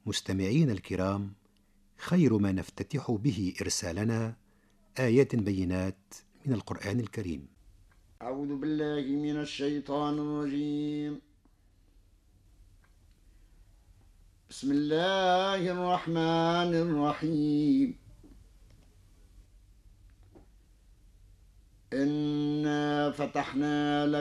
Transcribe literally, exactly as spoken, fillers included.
مستمعين الكرام، خير ما نفتتح به إرسالنا آيات بينات من القرآن الكريم. أعوذ بالله من الشيطان الرجيم. بسم الله الرحمن الرحيم. إنا فتحنا لك